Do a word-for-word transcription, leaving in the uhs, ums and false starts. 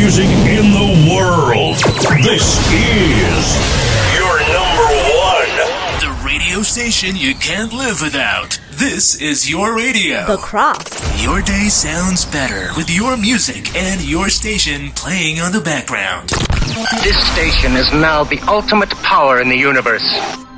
music in the world. This is your number one. The radio station you can't live without. This is your radio. The Cross. Your day sounds better with your music and your station playing on the background. This station is now the ultimate power in the universe.